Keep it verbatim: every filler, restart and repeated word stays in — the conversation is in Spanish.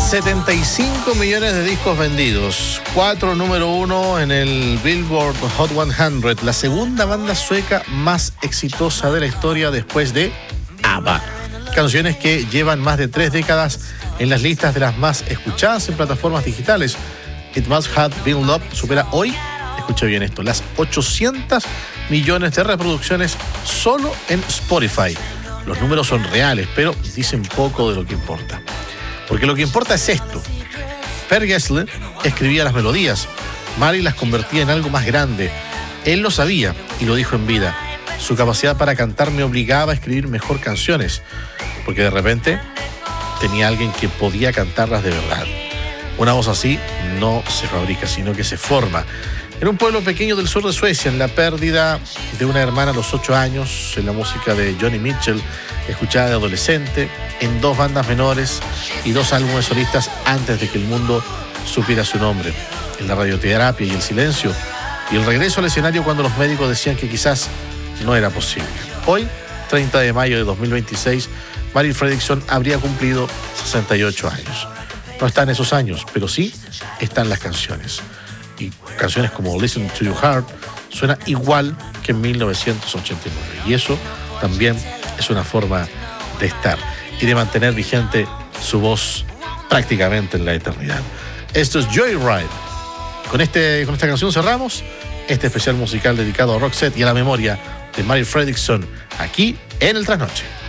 setenta y cinco millones de discos vendidos, cuatro número uno en el Billboard Hot cien, la segunda banda sueca más exitosa de la historia después de ABBA. Canciones que llevan más de tres décadas en las listas de las más escuchadas en plataformas digitales. It Must Have Been Love supera hoy, escucha bien esto, las ochocientos millones de reproducciones solo en Spotify. Los números son reales, pero dicen poco de lo que importa. Porque lo que importa es esto. Per Gessle escribía las melodías, Mari las convertía en algo más grande. Él lo sabía y lo dijo en vida. Su capacidad para cantar me obligaba a escribir mejor canciones, porque de repente tenía alguien que podía cantarlas de verdad. Una voz así no se fabrica, sino que se forma. En un pueblo pequeño del sur de Suecia, en la pérdida de una hermana a los ocho años, en la música de Johnny Mitchell, escuchada de adolescente, en dos bandas menores y dos álbumes solistas antes de que el mundo supiera su nombre, en la radioterapia y el silencio, y el regreso al escenario cuando los médicos decían que quizás no era posible. Hoy, treinta de mayo de dos mil veintiséis, Mari Fredriksson habría cumplido sesenta y ocho años. No están esos años, pero sí están las canciones. Y canciones como Listen to Your Heart suena igual que en mil novecientos ochenta y nueve. Y eso también es una forma de estar y de mantener vigente su voz prácticamente en la eternidad. Esto es Joyride. Con, este, con esta canción cerramos este especial musical dedicado a Roxette y a la memoria de Mari Fredriksson aquí en el Trasnoche.